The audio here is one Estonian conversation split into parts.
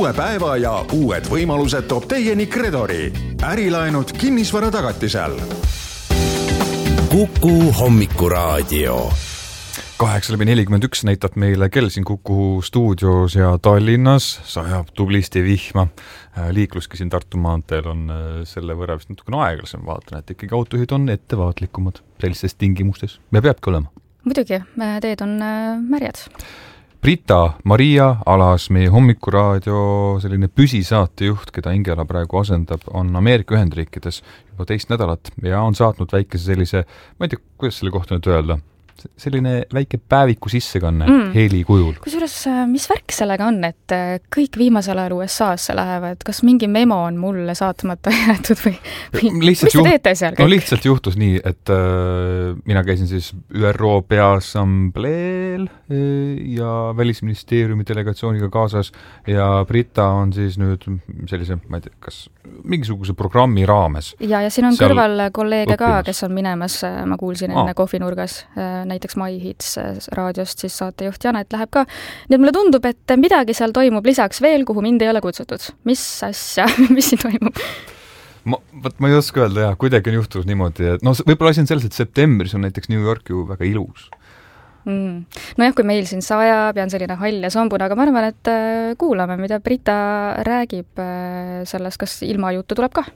Uue päeva ja uued võimalused toob teieni Kredori. Ärilaenud kinnisvara tagatisel. Kuku hommikuraadio. 8:41 näitab meile kell siin Kuku stuudios ja Tallinnas sajab tublisti vihma. Liikluski siin Tartu maanteel on selle võrra vist natukene aeglasem. Vaatan, et ikkagi autojuhid on ettevaatlikumad sellistes tingimustes. Me peabki olema. Muidugi, teed on märjad. Brita Maria Alas, meie hommikuraadio selline püsisaatejuht, keda Ingela praegu asendab, on Ameerika Ühendriikides juba 2 nädalat ja on saatnud väikese sellise, ma ei tea, kuidas selle kohta nüüd öelda, selline väike päeviku sissekanne heli kujul. Kusjuures, mis värk sellega on, et kõik viimasel ajal USA-sse lähevad? Kas mingi memo on mulle saatmata jäetud või mis te teete seal kõik? No lihtsalt juhtus nii, et mina käisin siis ÜRO Peaassambleel ja Välisministeeriumi delegatsiooniga kaasas ja Brita on siis nüüd sellise, ma ei tea, kas mingisuguse programmi raames. Ja siin on kõrval kolleege ka, kes on minemas, ma kuulsin enne kohvinurgas, näiteks My Hits raadiost, siis saatejuht Janet läheb ka. Nii et mulle tundub, et midagi seal toimub lisaks veel, kuhu mind ei ole kutsutud. Mis asja, mis siin toimub? Ma ei oska öelda, kuidagi on juhtunud niimoodi, et võib-olla asi on selles, et septembris on näiteks New York ju väga ilus. Nojah, kui meil siin sajab ja on selline hall ja sombune, aga ma arvan, et kuulame, mida Brita räägib sellest, kas ilma juttu tuleb ka.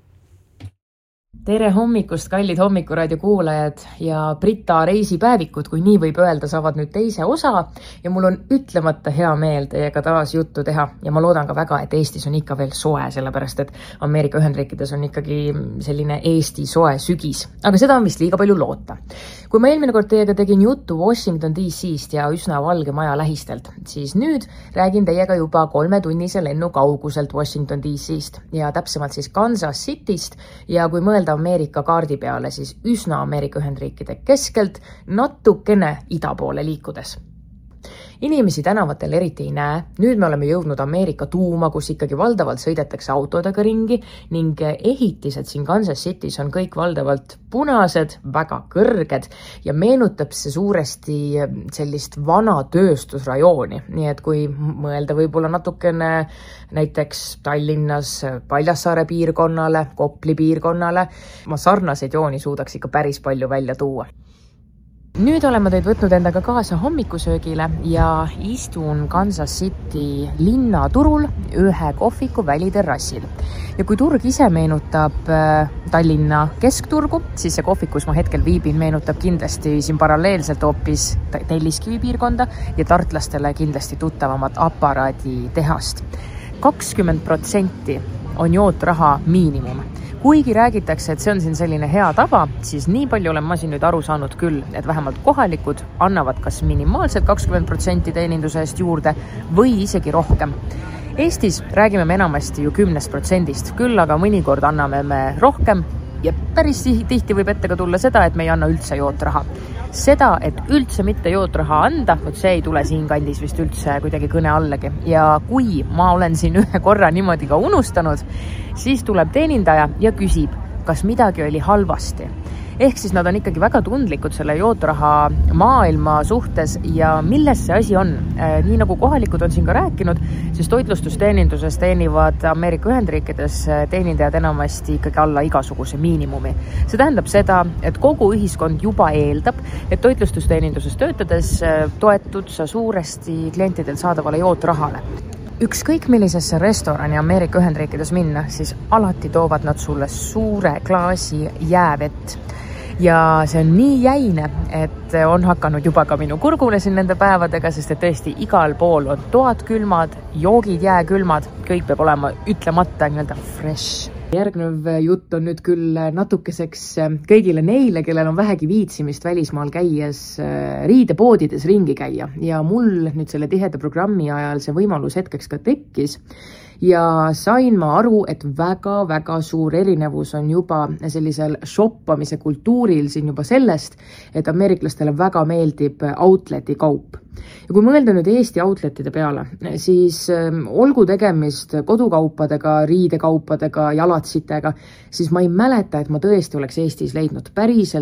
Tere hommikust, kallid hommikuraadio kuulajad ja Brita reisipäevikud, kui nii võib öelda, saavad nüüd teise osa ja mul on ütlemata hea meel teiega taas juttu teha ja ma loodan ka väga, et Eestis on ikka veel soe, sellepärast et Ameerika Ühendriikides on ikkagi selline Eesti soe sügis, aga seda on vist liiga palju loota. Kui ma eelmine kord teiega tegin juttu Washington DC-st ja üsna Valge Maja lähistelt, siis nüüd räägin teiega juba 3-tunnise lennu kauguselt Washington DC-st ja täpsemalt siis Kansas Cityst ja kui mõelda Ameerika kaardi peale, siis üsna Ameerika Ühendriikide keskelt natukene ida poole liikudes. Inimesi tänavatel eriti ei näe, nüüd me oleme jõudnud Ameerika tuuma, kus ikkagi valdavalt sõidetakse autodega ringi ning ehitised siin Kansas City's on kõik valdavalt punased, väga kõrged ja meenutab see suuresti sellist vana tööstusrajooni, nii et kui mõelda võib-olla natukene näiteks Tallinnas Paljassaare piirkonnale, Kopli piirkonnale, ma sarnaseid jooni suudaks ikka päris palju välja tuua. Nüüd oleme teid võtnud endaga kaasa hommikusöögile ja istun Kansas City linnaturul ühe kohviku väliterrassil. Ja kui turg ise meenutab Tallinna keskturgu, siis see kohvik, kus ma hetkel viibin, meenutab kindlasti siin paralleelselt hoopis Telliskivi piirkonda ja tartlastele kindlasti tuttavamat aparaaditehast. 20% on jootraha miinimum. Kuigi räägitakse, et see on siin selline hea tava, siis nii palju olen ma siin nüüd aru saanud küll, et vähemalt kohalikud annavad kas minimaalselt 20% teeninduse eest juurde või isegi rohkem. Eestis räägime me enamasti ju 10%, küll aga mõnikord anname me rohkem ja päris tihti võib ette ka tulla seda, et me ei anna üldse jootraha. Seda, et üldse mitte jootraha anda, see ei tule siin kandis vist üldse kuidagi kõne allegi. Ja kui ma olen siin ühe korra niimoodi ka unustanud, siis tuleb teenindaja ja küsib, kas midagi oli halvasti. Ehk siis nad on ikkagi väga tundlikud selle jootraha maailma suhtes ja milles see asi on. Nii nagu kohalikud on siin ka rääkinud, siis toitlustusteeninduses teenivad Ameerika Ühendriikides teenindajad enamasti ikkagi alla igasuguse miinimumi. See tähendab seda, et kogu ühiskond juba eeldab, et toitlustusteeninduses töötades toetud sa suuresti klientidel saadavale jootrahale. Ükskõik millisesse restorani Ameerika Ühendriikides minna, siis alati toovad nad sulle suure klaasi jäävett. Ja see on nii jäine, et on hakanud juba ka minu kurgule siin nende päevadega, sest et tõesti igal pool on toad külmad, joogid jääkülmad, kõik peab olema ütlemata fresh. Järgnev jutt on nüüd küll natukeseks kõigile neile, kellel on vähegi viitsimist välismaal käies riidepoodides ringi käia. Ja mul nüüd selle tiheda programmi ajal see võimalus hetkeks ka tekkis. Ja sain ma aru, et väga-väga suur erinevus on juba sellisel shoppamise kultuuril siin juba sellest, et ameeriklastele väga meeldib outleti kaup. Ja kui mõelda nüüd Eesti outletide peale, siis olgu tegemist kodukaupadega, riidekaupadega, jalatsitega, siis ma ei mäleta, et ma tõesti oleks Eestis leidnud päriselt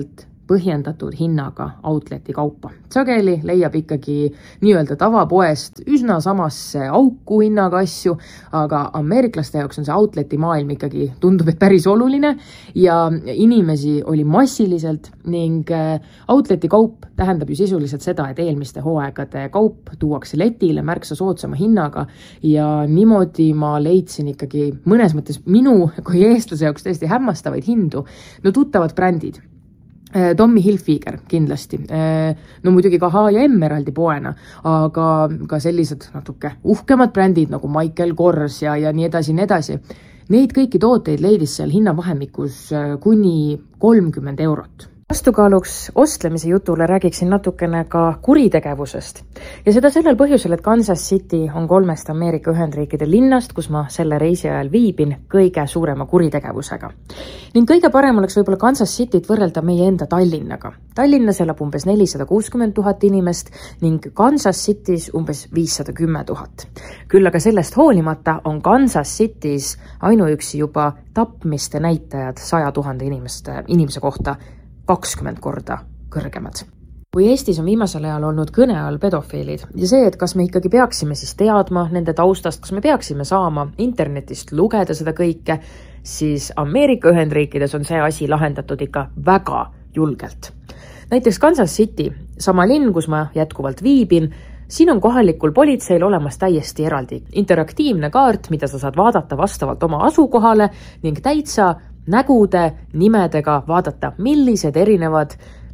põhjendatud hinnaga outleti kaupa. Sageli leiab ikkagi nii-öelda tavapoest üsna samasse auku hinnaga asju, aga ameeriklaste jaoks on see outleti maailm ikkagi tundub, et päris oluline ja inimesi oli massiliselt ning outleti kaup tähendab ju sisuliselt seda, et eelmiste hooaegade kaup tuuakse letile märksa soodsama hinnaga ja niimoodi ma leidsin ikkagi mõnes mõttes minu kui eestlase jaoks tõesti hämmastavaid hindu. No tuttavad brändid. Tommy Hilfiger kindlasti. No muidugi ka H&M eraldi poena, aga ka sellised natuke uhkemad brändid nagu Michael Kors ja nii edasi. Neid kõiki tooteid leidis seal hinnavahemikus kuni 30 €. Vastukaaluks ostlemise jutule räägiksin natukene ka kuritegevusest. Ja seda sellel põhjusel, et Kansas City on 3 Ameerika Ühendriikide linnast, kus ma selle reisi ajal viibin, kõige suurema kuritegevusega. Ning kõige parem oleks võib-olla Kansas Cityt võrrelda meie enda Tallinnaga. Tallinnas elab umbes 460 000 inimest ning Kansas City's umbes 510 000. Küll aga sellest hoolimata on Kansas City's ainuüksi juba tapmiste näitajad 100 000 inimese kohta 20 korda kõrgemad. Kui Eestis on viimasel ajal olnud kõne all pedofiilid ja see, et kas me ikkagi peaksime siis teadma nende taustast, kas me peaksime saama internetist lugeda seda kõike, siis Ameerika Ühendriikides on see asi lahendatud ikka väga julgelt. Näiteks Kansas City, sama linn, kus ma jätkuvalt viibin, siin on kohalikul politseil olemas täiesti eraldi interaktiivne kaart, mida sa saad vaadata vastavalt oma asukohale ning täitsa nägude, nimedega vaadata, millised erinevad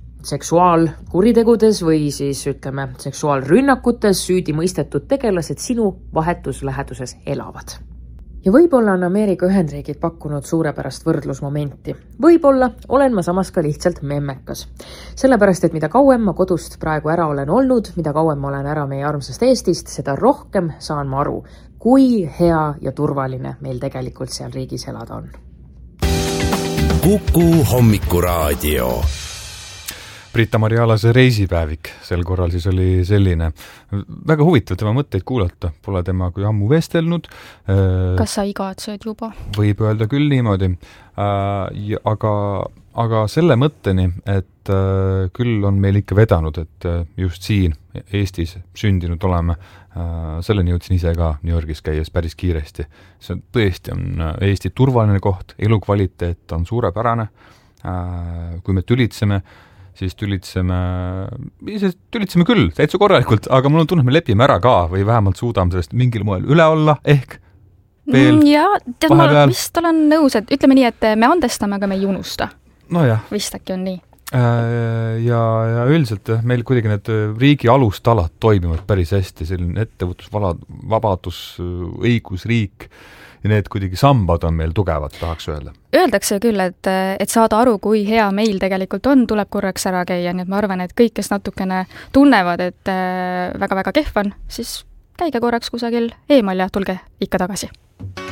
seksuaalkuritegudes või siis ütleme seksuaalrünnakutes süüdi mõistetud tegelased sinu vahetus läheduses elavad. Ja võib-olla on Ameerika Ühendriigid pakkunud suurepärast võrdlusmomenti. Võib-olla olen ma samas ka lihtsalt memmekas. Sellepärast, et mida kauem ma kodust praegu ära olen olnud, mida kauem ma olen ära meie armsast Eestist, seda rohkem saan ma aru, kui hea ja turvaline meil tegelikult seal riigis elada on. Kuku hommikuraadio. Britta-Maria Alase reisipäevik sel korral siis oli selline. Väga huvitav tema mõtteid kuulata. Pole tema kui ammu vestelnud. Kas sa igatsed juba? Võib öelda küll niimoodi. Aga selle mõtteni, et küll on meil ikka vedanud, et just siin Eestis sündinud oleme, selleni jõudsin ise ka New Yorgis käies päris kiiresti. See tõesti on Eesti turvaline koht, elukvaliteet on suurepärane. Kui me tülitseme, siis tülitseme küll täitsa korralikult, aga mul on tunne, et me lepime ära ka või vähemalt suudame sellest mingil moel üle olla, ehk veel ma vist olen nõus, et ütleme nii, et me andestame, aga me ei unusta. No jah. Vist äkki on nii. Ja üldiselt meil kuidagi need riigi alustalad toimivad päris hästi, selline ettevõtlusvabadus, õigusriik ja need kuidagi sambad on meil tugevad, tahaks öelda. Öeldakse küll, et saada aru, kui hea meil tegelikult on, tuleb korraks ära käia, nii et ma arvan, et kõik, kes natukene tunnevad, et väga-väga kehv on, siis käige korraks kusagil eemal ja tulge ikka tagasi.